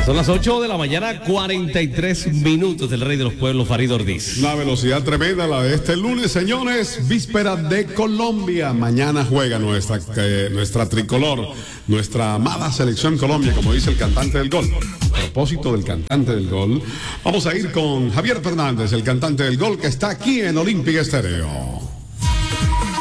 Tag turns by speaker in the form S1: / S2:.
S1: Son las 8 de la mañana, 43 minutos del Rey de los Pueblos, Farid Ordiz.
S2: Una velocidad tremenda la de este lunes, señores. Víspera de Colombia. Mañana juega nuestra tricolor, nuestra amada selección Colombia, como dice el cantante del gol. A propósito del cantante del gol, vamos a ir con Javier Fernández, el cantante del gol, que está aquí en Olímpica Estéreo.